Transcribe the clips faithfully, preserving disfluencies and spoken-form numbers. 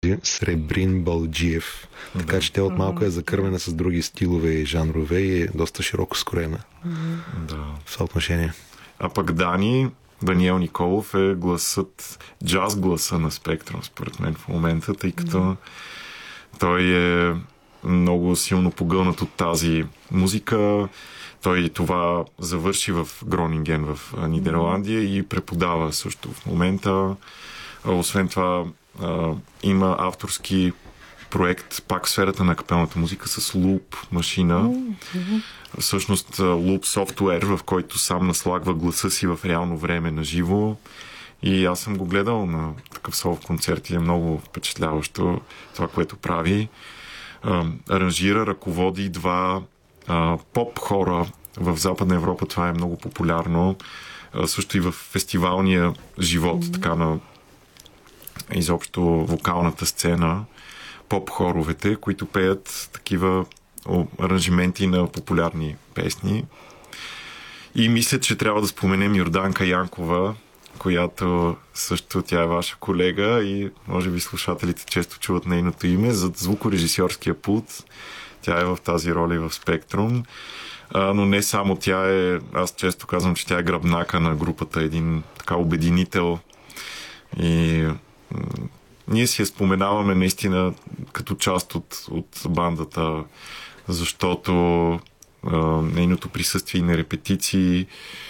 Сребрин, Сребрин Балджиев. Така да. Че тя от малко е закървена с други стилове и жанрове и е доста широко скорена да. В това отношение. А пък Дани, Даниел Николов е гласът, джаз гласа на Спектрум, според мен в момента, тъй като mm. той е много силно погълнат от тази музика. Той това завърши в Гронинген в Нидерландия и преподава също в момента. Освен това има авторски проект пак в сферата на капелната музика с луп машина. Mm-hmm. Всъщност луп софтуер, в който сам наслагва гласа си в реално време на живо. И аз съм го гледал на такъв соло концерт и е много впечатляващо това, което прави. Аранжира, ръководи два поп хора в Западна Европа. Това е много популярно. Също и в фестивалния живот, mm-hmm. така на изобщо вокалната сцена. Поп-хоровете, които пеят такива аранжименти на популярни песни. И мисля, че трябва да споменем Йорданка Янкова, която също тя е ваша колега и може би слушателите често чуват нейното име зад звукорежисьорския пулт. Тя е в тази роля и в Спектрум. А, но не само тя е, аз често казвам, че тя е гръбнака на групата, един така обединител и ние си я споменаваме наистина като част от, от бандата, защото а, нейното присъствие на репетиции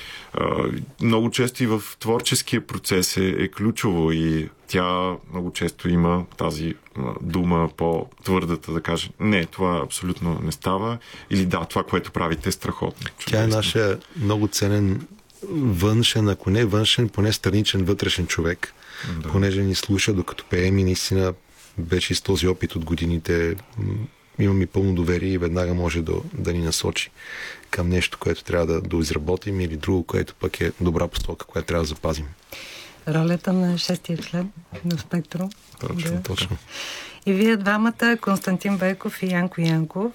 а, много често и в творческия процес е, е ключово и тя много често има тази а, дума по-твърдата да каже не, това абсолютно не става или да, това, което правите е страхотно. Тя е нашия много ценен външен, ако не външен, поне страничен вътрешен човек. Да. Понеже ни слуша, докато пеем и наистина вече с този опит от годините имам и пълно доверие и веднага може да, да ни насочи към нещо, което трябва да, да изработим или друго, което пък е добра посока, която трябва да запазим. Ролята на шестия член на Спектрум. Точно, да. Точно. И вие двамата, Константин Бейков и Янко Янков,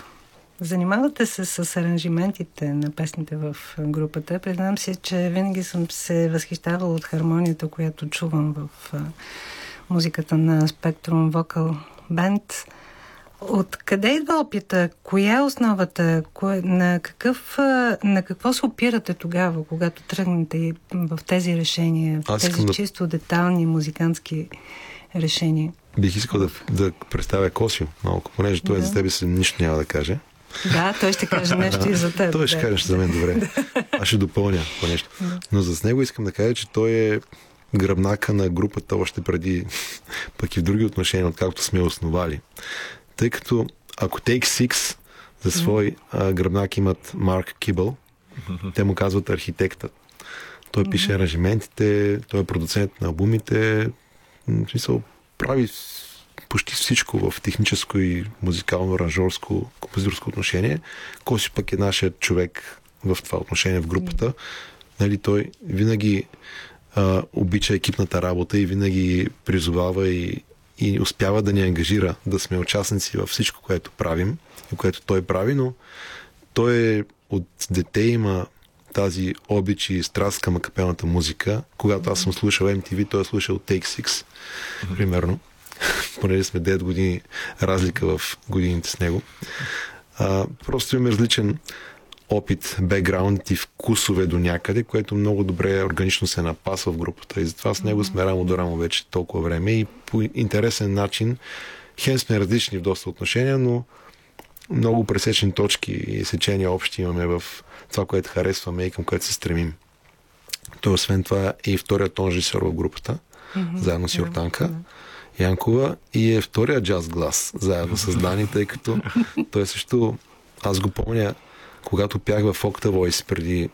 занимавате се с аранжиментите на песните в групата. Признавам си, че винаги съм се възхищавала от хармонията, която чувам в музиката на Spectrum Vocal Band. Откъде идва опита? Коя е основата? Кое, на, какъв, на какво се опирате тогава, когато тръгнете в тези решения, в тези да... чисто детални музикантски решения? Бих искал да, да представя Косио малко, понеже той да. За тебе си нищо няма да каже. Да, той ще каже нещо и за теб. Той ще да. каже за мен добре. Аз ще допълня по нещо. Но за него искам да кажа, че той е гръбнака на групата още преди, пък и в други отношения, откакто сме основали. Тъй като ако Take Six за свой а, гръбнак имат Марк Кибъл, те му казват архитекта. Той пише аранжиментите, той е продуцент на албумите, в смисъл прави почти всичко в техническо и музикално, аранжорско, композиторско отношение. Коси пък е нашият човек в това отношение в групата. Нали, той винаги а, обича екипната работа и винаги призовава и, и успява да ни ангажира да сме участници във всичко, което правим и което той прави, но той е от дете има тази обич и страст към капелната музика. Когато аз съм слушал Ем Ти Ви, той е слушал Take Six, примерно. Понеже сме девет години разлика в годините с него. А, просто имаме различен опит, бекграунд и вкусове до някъде, което много добре органично се напасва в групата. И затова с него сме рамо до рамо вече толкова време и по интересен начин хем сме различни в доста отношения, но много пресечни точки и сечения общи имаме в това, което харесваме и към което се стремим. Той освен това е и вторият тон режисьор в групата, mm-hmm. заедно с Йорданка Янкова и е втория джаз глас, заедно с Дани, тъй като той също, аз го помня, когато пях в Octa Voice преди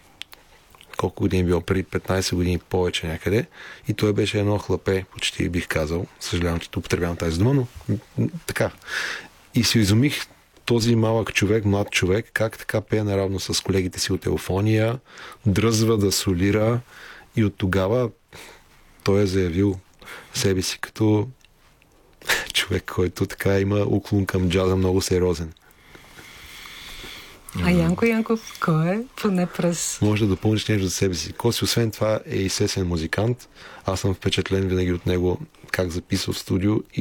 колко години било, преди петнайсет години повече някъде, и той беше едно хлапе, почти бих казал, съжалявам, че употребявам тази дума, но така. И си изумих този малък човек, млад човек, как така пее наравно с колегите си от Елфония, дръзва да солира и от тогава той е заявил себе си като човек, който така има уклон към джаза много сериозен. А Янко Янков, кой е? Поне през... Може да допълниш нещо за себе си. Коси, освен това, е и сесен музикант. Аз съм впечатлен винаги от него как записва в студио